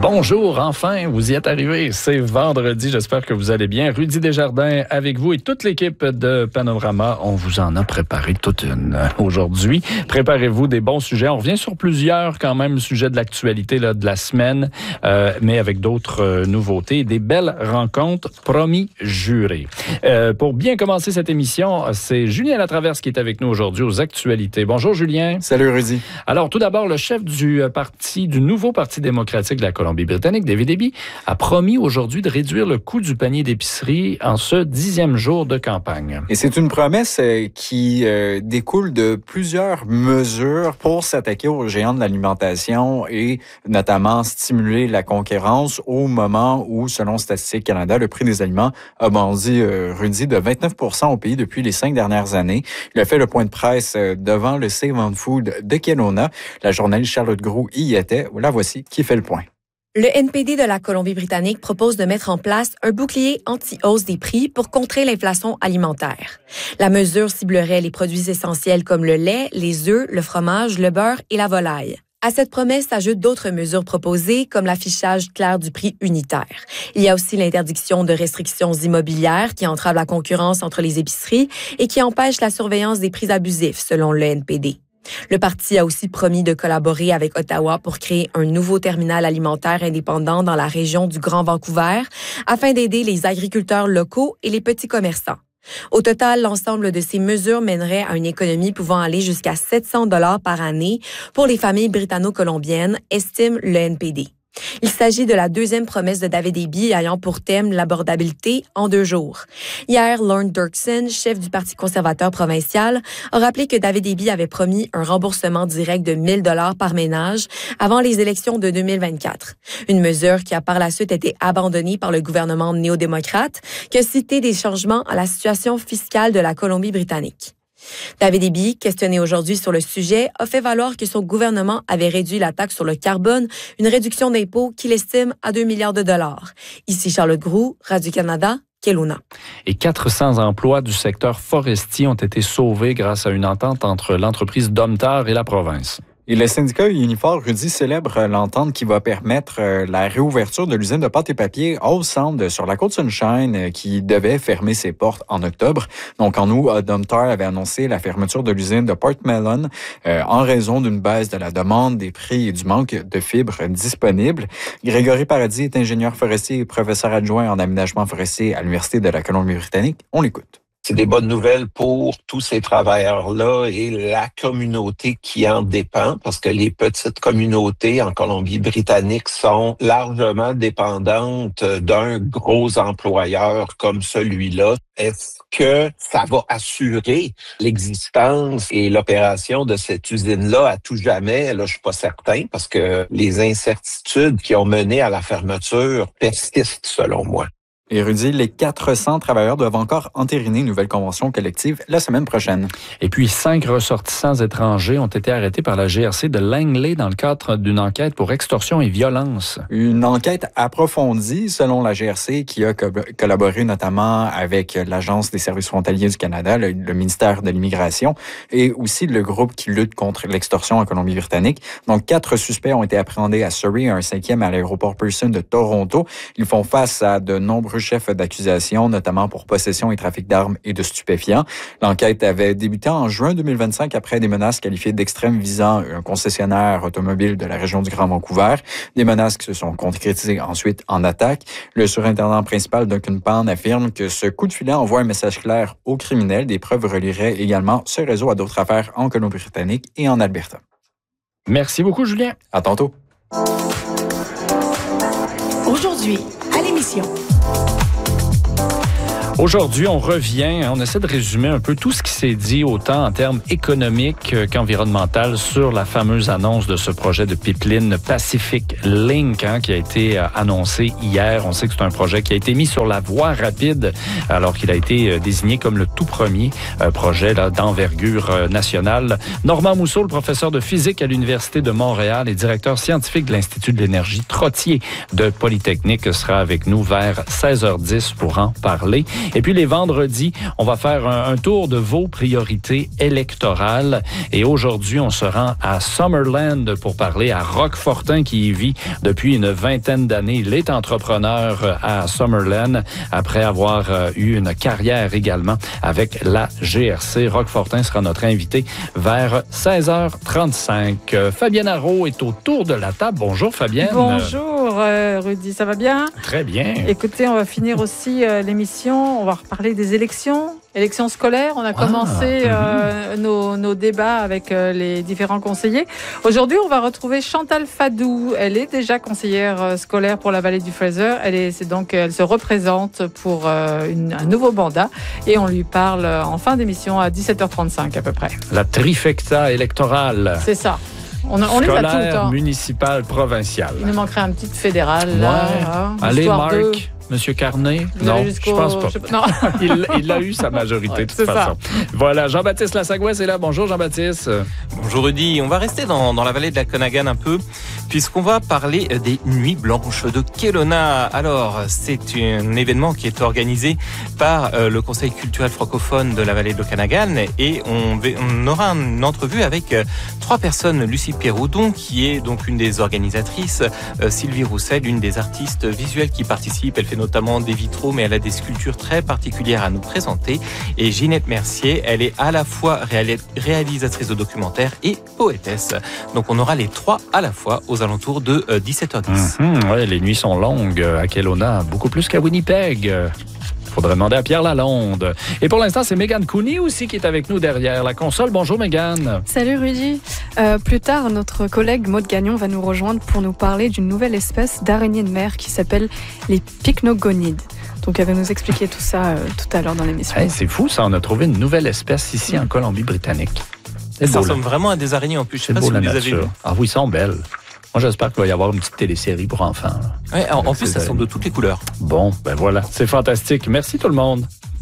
Bonjour, enfin, vous y êtes arrivés. C'est vendredi, j'espère que vous allez bien. Rudy Desjardins avec vous et toute l'équipe de Panorama. On vous en a préparé toute une aujourd'hui. Préparez-vous des bons sujets. On revient sur plusieurs quand même sujets de l'actualité là, de la semaine, mais avec d'autres nouveautés. Des belles rencontres, promis, jurés. Pour bien commencer cette émission, c'est Julien Latraverse qui est avec nous aujourd'hui aux actualités. Bonjour Julien. Salut Rudy. Alors tout d'abord, le chef du nouveau Parti démocratique de la Colombie-Britannique, David Eby, a promis aujourd'hui de réduire le coût du panier d'épicerie en ce 10e jour de campagne. Et c'est une promesse qui découle de plusieurs mesures pour s'attaquer aux géants de l'alimentation et notamment stimuler la concurrence au moment où, selon Statistique Canada, le prix des aliments a bondi, Rudy, de 29% au pays depuis les 5 dernières années. Il a fait le point de presse devant le Save on Food de Kelowna. La journaliste Charlotte Groulx y était. La voici qui fait le point. Le NPD de la Colombie-Britannique propose de mettre en place un bouclier anti-hausse des prix pour contrer l'inflation alimentaire. La mesure ciblerait les produits essentiels comme le lait, les œufs, le fromage, le beurre et la volaille. À cette promesse s'ajoutent d'autres mesures proposées, comme l'affichage clair du prix unitaire. Il y a aussi l'interdiction de restrictions immobilières qui entravent la concurrence entre les épiceries et qui empêchent la surveillance des prix abusifs, selon le NPD. Le parti a aussi promis de collaborer avec Ottawa pour créer un nouveau terminal alimentaire indépendant dans la région du Grand Vancouver afin d'aider les agriculteurs locaux et les petits commerçants. Au total, l'ensemble de ces mesures mènerait à une économie pouvant aller jusqu'à 700 $ par année pour les familles britanno-colombiennes, estime le NPD. Il s'agit de la deuxième promesse de David Eby ayant pour thème l'abordabilité en 2 jours. Hier, Lorne Dirksen, chef du Parti conservateur provincial, a rappelé que David Eby avait promis un remboursement direct de 1 000 $ par ménage avant les élections de 2024. Une mesure qui a par la suite été abandonnée par le gouvernement néo-démocrate qui a cité des changements à la situation fiscale de la Colombie-Britannique. David Eby, questionné aujourd'hui sur le sujet, a fait valoir que son gouvernement avait réduit la taxe sur le carbone, une réduction d'impôt qu'il estime à 2 milliards $. Ici Charlotte Groulx, Radio-Canada, Kelowna. Et 400 emplois du secteur forestier ont été sauvés grâce à une entente entre l'entreprise Domtar et la province. Et le syndicat Unifor, Rudy, célèbre l'entente qui va permettre la réouverture de l'usine de pâte et papier All Sound sur la côte Sunshine qui devait fermer ses portes en octobre. Donc en août, Domtar avait annoncé la fermeture de l'usine de Portmelon en raison d'une baisse de la demande, des prix et du manque de fibres disponibles. Grégory Paradis est ingénieur forestier et professeur adjoint en aménagement forestier à l'Université de la Colombie-Britannique. On l'écoute. C'est des bonnes nouvelles pour tous ces travailleurs-là et la communauté qui en dépend, parce que les petites communautés en Colombie-Britannique sont largement dépendantes d'un gros employeur comme celui-là. Est-ce que ça va assurer l'existence et l'opération de cette usine-là à tout jamais? Là, je suis pas certain, parce que les incertitudes qui ont mené à la fermeture persistent, selon moi. Et Rudy, les 400 travailleurs doivent encore entériner une nouvelle convention collective la semaine prochaine. Et puis, 5 ressortissants étrangers ont été arrêtés par la GRC de Langley dans le cadre d'une enquête pour extorsion et violence. Une enquête approfondie, selon la GRC, qui a collaboré notamment avec l'Agence des services frontaliers du Canada, le ministère de l'Immigration, et aussi le groupe qui lutte contre l'extorsion en Colombie-Britannique. Donc, 4 suspects ont été appréhendés à Surrey et un 5e à l'aéroport Pearson de Toronto. Ils font face à de nombreux chefs d'accusation, notamment pour possession et trafic d'armes et de stupéfiants. L'enquête avait débuté en juin 2025 après des menaces qualifiées d'extrêmes visant un concessionnaire automobile de la région du Grand Vancouver. Des menaces qui se sont concrétisées ensuite en attaque. Le surintendant principal Duncan Pan affirme que ce coup de filet envoie un message clair aux criminels. Des preuves relieraient également ce réseau à d'autres affaires en Colombie-Britannique et en Alberta. Merci beaucoup, Julien. À tantôt. Aujourd'hui, à l'émission. Aujourd'hui, on revient, on essaie de résumer un peu tout ce qui s'est dit, autant en termes économiques qu'environnemental, sur la fameuse annonce de ce projet de pipeline Pacific Link qui a été annoncé hier. On sait que c'est un projet qui a été mis sur la voie rapide alors qu'il a été désigné comme le tout premier projet d'envergure nationale. Normand Mousseau, le professeur de physique à l'Université de Montréal et directeur scientifique de l'Institut de l'énergie Trottier de Polytechnique, sera avec nous vers 16h10 pour en parler. Et puis les vendredis, on va faire un tour de vos priorités électorales. Et aujourd'hui, on se rend à Summerland pour parler à Roquefortin qui y vit depuis une vingtaine d'années. Il est entrepreneur à Summerland après avoir eu une carrière également avec la GRC. Roquefortin sera notre invité vers 16h35. Fabienne Arrault est autour de la table. Bonjour Fabienne. Bonjour Rudy, ça va bien? Très bien. Écoutez, on va finir aussi l'émission. On va reparler des élections scolaires. On a commencé nos débats avec les différents conseillers. Aujourd'hui, on va retrouver Chantal Fadou. Elle est déjà conseillère scolaire pour la vallée du Fraser. Elle se représente pour un nouveau mandat et on lui parle en fin d'émission à 17h35 à peu près. La trifecta électorale. C'est ça. On scolaire, les a toutes. Hein. Municipal, provincial. Il nous manquerait un petit fédéral. Ouais. Là, hein, allez, Marc. Monsieur Carnet? Non, je pense pas. Non. il a eu sa majorité de toute façon. Voilà, Jean-Baptiste Lassagouès est là. Bonjour Jean-Baptiste. Bonjour Rudy. On va rester dans la vallée de la Conaghan un peu, puisqu'on va parler des Nuits Blanches de Kelowna. Alors, c'est un événement qui est organisé par le Conseil culturel francophone de la vallée de Conaghan et on aura une entrevue avec 3 personnes. Lucie Péroudon, qui est donc une des organisatrices, Sylvie Roussel, une des artistes visuelles qui participe. Elle fait notamment des vitraux, mais elle a des sculptures très particulières à nous présenter. Et Ginette Mercier, elle est à la fois réalisatrice de documentaires et poétesse. Donc on aura les 3 à la fois aux alentours de 17h10. Ouais, les nuits sont longues à Kelowna, beaucoup plus qu'à Winnipeg. Faudrait demander à Pierre Lalonde. Et pour l'instant, c'est Mégane Cooney aussi qui est avec nous derrière la console. Bonjour Mégane. Salut Rudy. Plus tard, notre collègue Maude Gagnon va nous rejoindre pour nous parler d'une nouvelle espèce d'araignée de mer qui s'appelle les pycnogonides. Donc elle va nous expliquer tout ça tout à l'heure dans l'émission. Hey, c'est fou ça, on a trouvé une nouvelle espèce ici en Colombie-Britannique. Ça ressemble vraiment à des araignées en plus. Je sais pas si vous les avez vues. Ah oui, ils sont belles. Moi, j'espère qu'il va y avoir une petite télésérie pour enfants. Ouais, en plus, ça sont de toutes les couleurs. Bon, ben voilà, c'est fantastique. Merci tout le monde.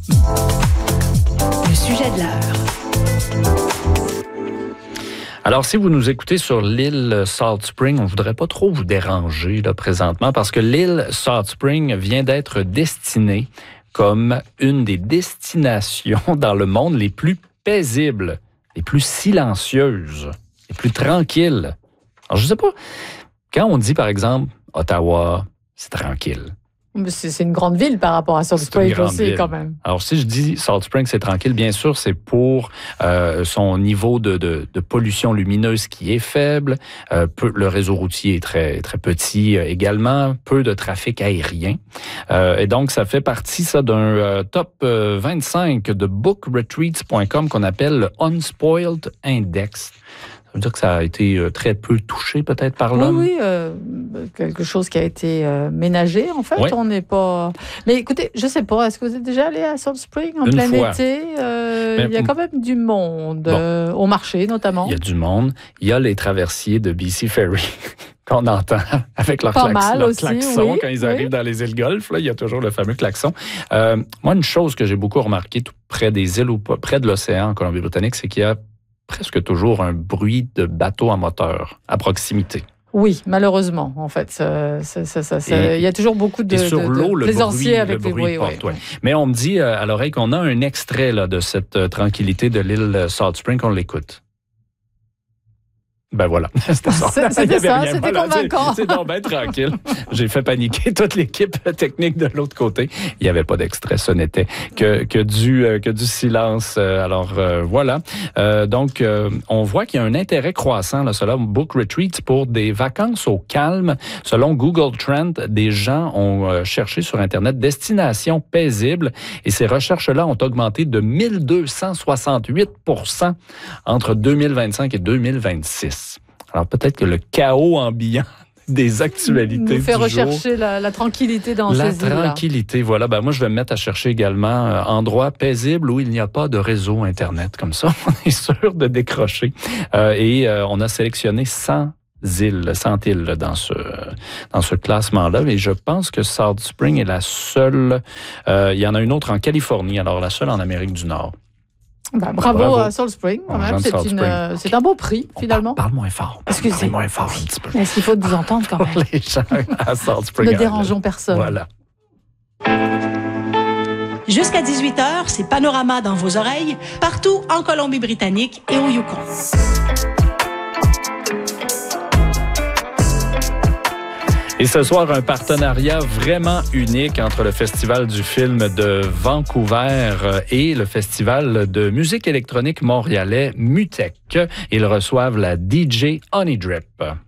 Le sujet de l'heure. Alors, si vous nous écoutez sur l'île Salt Spring, on ne voudrait pas trop vous déranger là, présentement parce que l'île Salt Spring vient d'être destinée comme une des destinations dans le monde les plus paisibles, les plus silencieuses, les plus tranquilles. Alors, je ne sais pas, quand on dit, par exemple, Ottawa, c'est tranquille. C'est une grande ville par rapport à Salt Spring aussi, quand même. Alors, si je dis Salt Spring, c'est tranquille, bien sûr, c'est pour son niveau de pollution lumineuse qui est faible. Le réseau routier est très, très petit également. Peu de trafic aérien. Et donc, ça fait partie, ça, d'un top 25 de bookretreats.com qu'on appelle le Unspoiled Index. Ça veut dire que ça a été très peu touché peut-être par l'homme? Oui, quelque chose qui a été ménagé en fait. Oui. On n'est pas... Mais écoutez, je ne sais pas, est-ce que vous êtes déjà allé à Salt Spring en plein été? Il y a quand même du monde, au marché notamment. Il y a du monde. Il y a les traversiers de BC Ferry qu'on entend avec leur klaxon quand ils arrivent dans les îles Golfe. Là, il y a toujours le fameux klaxon. Moi, une chose que j'ai beaucoup remarqué tout près des îles ou près de l'océan en Colombie-Britannique, c'est qu'il y a presque toujours un bruit de bateau à moteur à proximité. Oui, malheureusement, en fait. Il y a toujours beaucoup de plaisanciers avec les bruits. Ouais. Mais on me dit à l'oreille qu'on a un extrait là, de cette tranquillité de l'île Salt Spring, on l'écoute. Ben voilà, c'était ça. C'était convaincant. C'est donc bien tranquille. J'ai fait paniquer toute l'équipe technique de l'autre côté. Il n'y avait pas d'extrait, ce n'était que du silence. Alors voilà. Donc, on voit qu'il y a un intérêt croissant, là, selon Book Retreats, pour des vacances au calme. Selon Google Trends, des gens ont cherché sur Internet destination paisible et ces recherches-là ont augmenté de 1268% entre 2025 et 2026. Alors, peut-être que le chaos ambiant des actualités nous fait du rechercher la tranquillité dans ces îles-là. La tranquillité, voilà. Ben, moi, je vais me mettre à chercher également endroit paisible où il n'y a pas de réseau Internet. Comme ça, on est sûr de décrocher. Et on a sélectionné 100 îles dans ce classement-là. Et je pense que Salt Spring est la seule. Il y en a une autre en Californie, alors la seule en Amérique du Nord. Ben, bravo à Salt Spring, quand même. C'est un beau prix, finalement. Parle moins fort. Excusez. Parle moins fort un petit peu. Est-ce qu'il faut nous entendre quand même? Pour les gens à Salt Spring. Ne dérangeons personne. Voilà. Jusqu'à 18h, c'est Panorama dans vos oreilles, partout en Colombie-Britannique et au Yukon. Et ce soir, un partenariat vraiment unique entre le Festival du film de Vancouver et le Festival de musique électronique montréalais MUTEC. Ils reçoivent la DJ Honey Drip.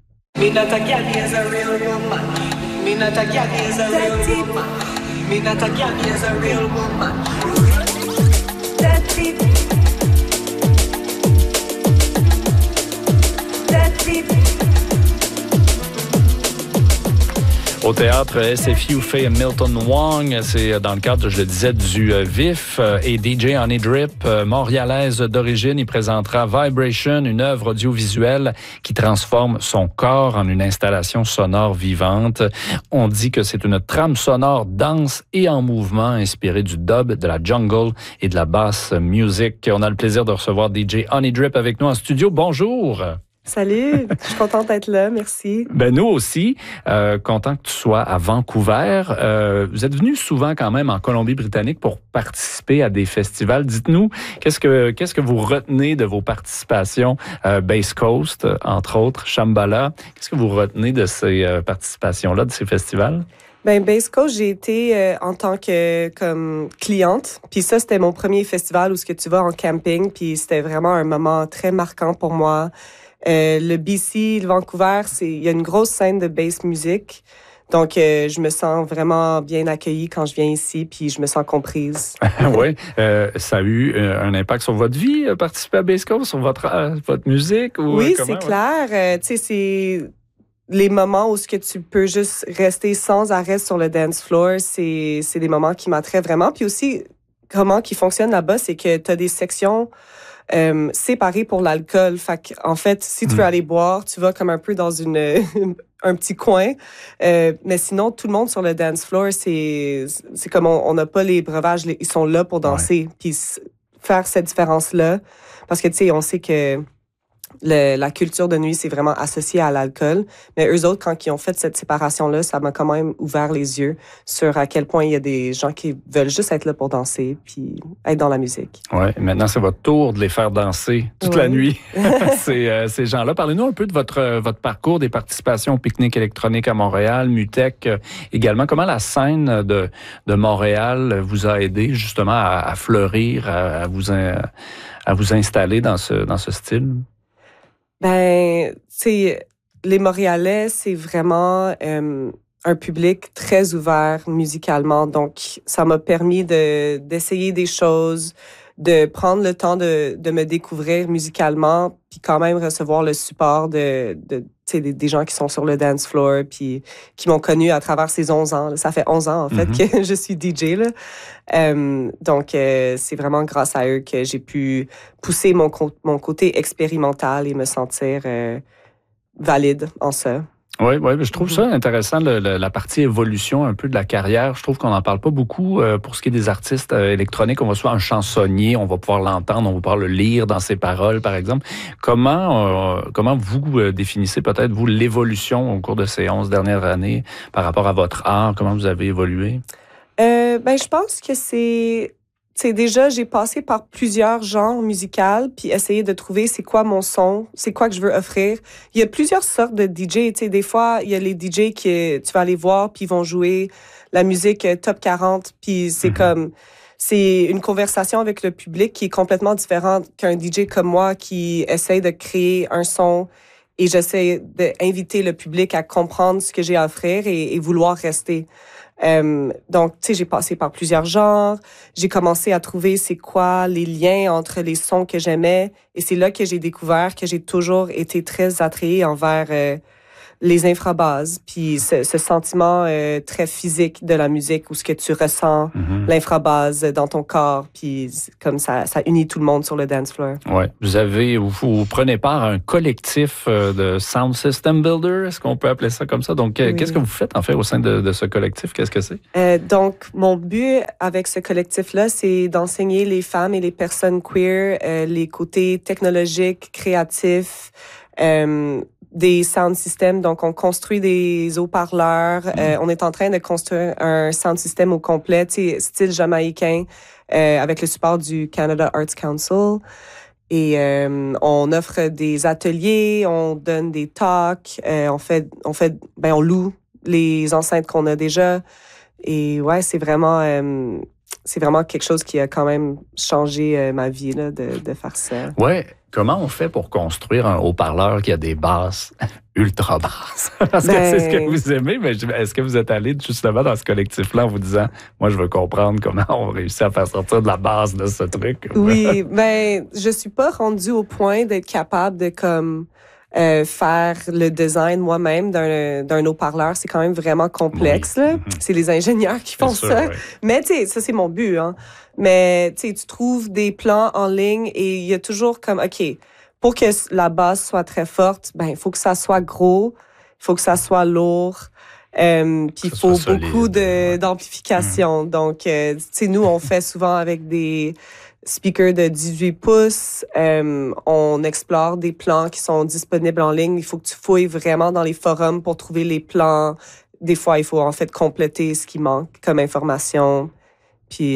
Au théâtre SFU fait Milton Wong, c'est dans le cadre, je le disais, du VIF et DJ Honey Drip, montréalaise d'origine, il présentera Vibration, une œuvre audiovisuelle qui transforme son corps en une installation sonore vivante. On dit que c'est une trame sonore dense et en mouvement, inspirée du dub, de la jungle et de la bass music. On a le plaisir de recevoir DJ Honey Drip avec nous en studio. Bonjour! Salut, je suis contente d'être là, merci. Ben nous aussi, content que tu sois à Vancouver. Vous êtes venu souvent quand même en Colombie-Britannique pour participer à des festivals. Dites-nous, qu'est-ce que vous retenez de vos participations Bass Coast, entre autres, Shambhala. Qu'est-ce que vous retenez de ces participations-là, de ces festivals? Ben Bass Coast, j'ai été en tant que comme cliente. Puis ça, c'était mon premier festival où ce que tu vas en camping. Puis c'était vraiment un moment très marquant pour moi. Le BC, le Vancouver, il y a une grosse scène de bass music. Donc, je me sens vraiment bien accueillie quand je viens ici, puis je me sens comprise. Oui, ça a eu un impact sur votre vie, participer à Bass Coast, sur votre musique? Ou, oui, c'est clair. Tu sais, c'est les moments où ce que tu peux juste rester sans arrêt sur le dance floor, c'est des moments qui m'attraient vraiment. Puis aussi, comment qui fonctionne là-bas, c'est que tu as des sections séparées pour l'alcool. Fait en fait, si tu veux aller boire, tu vas comme un peu dans un petit coin. Mais sinon, tout le monde sur le dance floor, c'est comme on n'a pas les breuvages, ils sont là pour danser. Ouais. Puis faire cette différence-là, parce que tu sais, on sait que la culture de nuit, c'est vraiment associé à l'alcool. Mais eux autres, quand ils ont fait cette séparation-là, ça m'a quand même ouvert les yeux sur à quel point il y a des gens qui veulent juste être là pour danser puis être dans la musique. Oui, maintenant, c'est votre tour de les faire danser toute la nuit, ces gens-là. Parlez-nous un peu de votre parcours, des participations au pique-nique électronique à Montréal, MUTEC également. Comment la scène de Montréal vous a aidé justement à fleurir, à vous installer dans ce style? Ben, tu sais, les Montréalais, c'est vraiment un public très ouvert musicalement. Donc, ça m'a permis d'essayer des choses, de prendre le temps de me découvrir musicalement, puis quand même recevoir le support des gens qui sont sur le dance floor, puis qui m'ont connu à travers ces 11 ans. Là. Ça fait 11 ans, en fait, que je suis DJ. Là. Donc, c'est vraiment grâce à eux que j'ai pu pousser mon côté expérimental et me sentir valide en ça. Oui, je trouve ça intéressant, la partie évolution un peu de la carrière. Je trouve qu'on n'en parle pas beaucoup pour ce qui est des artistes électroniques. On va souvent un chansonnier, on va pouvoir l'entendre, on va pouvoir le lire dans ses paroles, par exemple. Comment vous définissez peut-être, vous, l'évolution au cours de ces 11 dernières années par rapport à votre art? Comment vous avez évolué? Je pense que c'est déjà, j'ai passé par plusieurs genres musicaux, puis essayé de trouver c'est quoi mon son, c'est quoi que je veux offrir. Il y a plusieurs sortes de DJ. Tu sais, des fois, il y a les DJ que tu vas aller voir, puis ils vont jouer la musique top 40, puis c'est une conversation avec le public qui est complètement différente qu'un DJ comme moi qui essaye de créer un son et j'essaie d'inviter le public à comprendre ce que j'ai à offrir et vouloir rester. Donc, tu sais, j'ai passé par plusieurs genres. J'ai commencé à trouver c'est quoi les liens entre les sons que j'aimais. Et c'est là que j'ai découvert que j'ai toujours été très attirée envers les infrabasses. Puis ce sentiment très physique de la musique où ce que tu ressens l'infrabasse dans ton corps. Puis comme ça unit tout le monde sur le dance floor. Ouais. Vous prenez part à un collectif de Sound System Builder. Est-ce qu'on peut appeler ça comme ça? Donc, qu'est-ce que vous faites en fait au sein de ce collectif? Qu'est-ce que c'est? Donc, mon but avec ce collectif-là, c'est d'enseigner les femmes et les personnes queer les côtés technologiques, créatifs, des sound systems. Donc, on construit des haut-parleurs. On est en train de construire un sound system au complet, style jamaïcain, avec le support du Canada Arts Council. Et on offre des ateliers, on donne des talks, on loue les enceintes qu'on a déjà. Et ouais, c'est vraiment quelque chose qui a quand même changé ma vie là, de faire ça. Ouais. Comment on fait pour construire un haut-parleur qui a des basses ultra basses? Parce que c'est ce que vous aimez, mais est-ce que vous êtes allé justement dans ce collectif-là en vous disant, moi, je veux comprendre comment on réussit à faire sortir de la basse de ce truc? Oui, je suis pas rendue au point d'être capable de faire le design moi-même d'un haut-parleur. C'est quand même vraiment complexe. Oui. Là. C'est les ingénieurs qui font ça. Oui. Mais tu sais, ça c'est mon but. Hein. Mais tu trouves des plans en ligne et il y a toujours comme, OK, pour que la base soit très forte, il faut que ça soit gros, il faut que ça soit lourd, puis il faut beaucoup d'amplification. Donc, tu sais, nous, on fait souvent avec des speakers de 18 pouces. On explore des plans qui sont disponibles en ligne. Il faut que tu fouilles vraiment dans les forums pour trouver les plans. Des fois, il faut en fait compléter ce qui manque comme information. Puis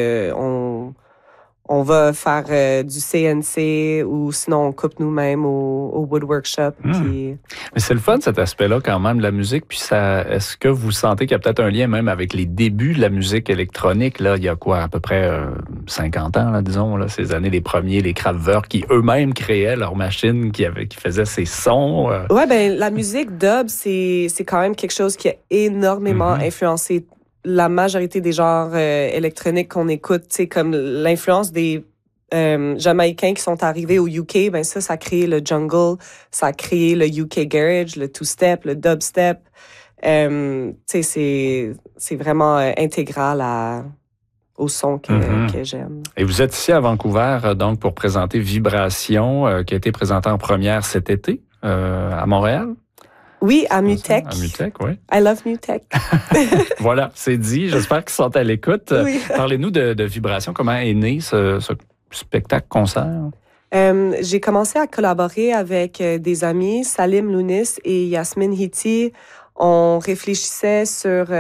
on va faire du CNC ou sinon on coupe nous-mêmes au Wood Workshop. Puis... Mais c'est le fun cet aspect-là quand même de la musique. Puis est-ce que vous sentez qu'il y a peut-être un lien même avec les débuts de la musique électronique? Là, il y a quoi, à peu près 50 ans, là, disons, là, ces années, les premiers, les Kraftwerk qui eux-mêmes créaient leurs machines qui faisaient ces sons. Ouais, la musique dub, c'est quand même quelque chose qui a énormément influencé la majorité des genres électroniques qu'on écoute, tu sais, comme l'influence des Jamaïcains qui sont arrivés au UK, ça a créé le jungle, ça a créé le UK garage, le two-step, le dubstep. Tu sais, c'est vraiment intégral au son que j'aime. Et vous êtes ici à Vancouver, donc, pour présenter Vibration, qui a été présenté en première cet été à Montréal. Oui, à Mutech. À Mutech, oui. I love Mutech. Voilà, c'est dit. J'espère qu'ils sont à l'écoute. Oui. Parlez-nous de Vibration. Comment est né ce spectacle-concert? J'ai commencé à collaborer avec des amis, Salim Lounis et Yasmine Hiti. On réfléchissait sur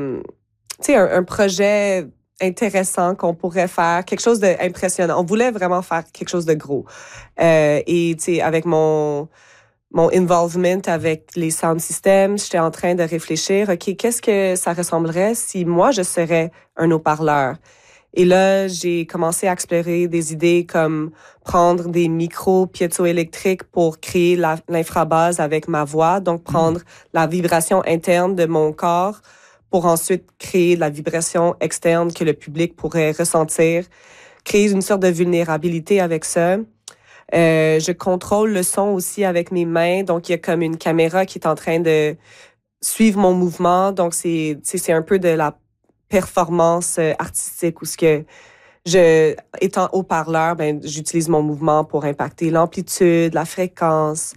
un projet intéressant qu'on pourrait faire, quelque chose d'impressionnant. On voulait vraiment faire quelque chose de gros. Et avec mon involvement avec les sound systems, j'étais en train de réfléchir, OK, qu'est-ce que ça ressemblerait si moi, je serais un haut-parleur? Et là, j'ai commencé à explorer des idées comme prendre des micros piézoélectriques pour créer l'infrabase avec ma voix, donc prendre la vibration interne de mon corps pour ensuite créer la vibration externe que le public pourrait ressentir, créer une sorte de vulnérabilité avec ça. Je contrôle le son aussi avec mes mains. Donc, il y a comme une caméra qui est en train de suivre mon mouvement. Donc, c'est un peu de la performance artistique où étant haut-parleur, j'utilise mon mouvement pour impacter l'amplitude, la fréquence.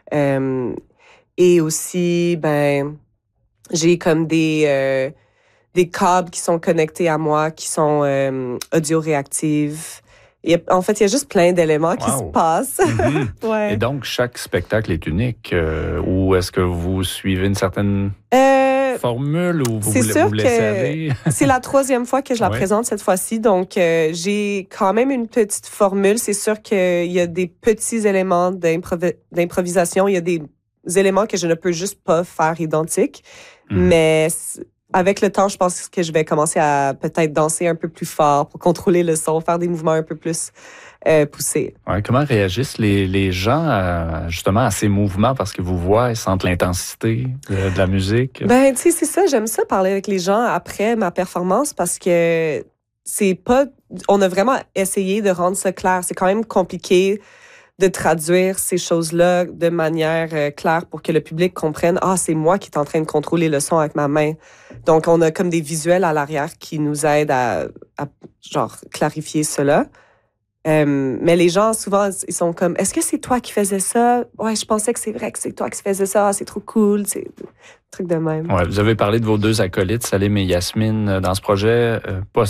Et aussi, j'ai comme des câbles qui sont connectés à moi, qui sont audio-réactifs. En fait, il y a juste plein d'éléments qui se passent. Ouais. Et donc, chaque spectacle est unique? Ou est-ce que vous suivez une certaine formule ou vous laissez aller? C'est la 3e fois que je la présente cette fois-ci. Donc, j'ai quand même une petite formule. C'est sûr qu'il y a des petits éléments d'improvisation. Il y a des éléments que je ne peux juste pas faire identiques. Mais... avec le temps, je pense que je vais commencer à peut-être danser un peu plus fort pour contrôler le son, faire des mouvements un peu plus poussés. Ouais, comment réagissent les gens justement à ces mouvements? Parce que vous voient, ils sentent l'intensité de la musique. Tu sais, c'est ça. J'aime ça parler avec les gens après ma performance parce que on a vraiment essayé de rendre ça clair. C'est quand même compliqué de traduire ces choses-là de manière claire pour que le public comprenne, c'est moi qui est en train de contrôler le son avec ma main. Donc, on a comme des visuels à l'arrière qui nous aident à clarifier cela. Mais les gens, souvent, ils sont comme, est-ce que c'est toi qui faisais ça? Ouais, je pensais que c'est vrai que c'est toi qui faisais ça. C'est trop cool. C'est un truc de même. Ouais, vous avez parlé de vos 2 acolytes, Salim et Yasmine, dans ce projet. Pas